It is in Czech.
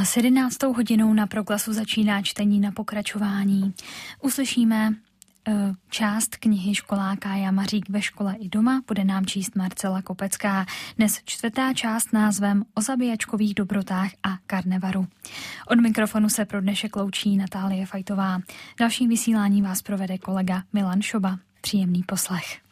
A s 11. hodinou na Proglasu začíná čtení na pokračování. Uslyšíme část knihy školáka Jamařík ve škole i doma, bude nám číst Marcela Kopecká. Dnes 4. část názvem O zabíjačkových dobrotách a karnevaru. Od mikrofonu se pro dnešek loučí Natálie Fajtová. Dalším vysíláním vás provede kolega Milan Šoba. Příjemný poslech.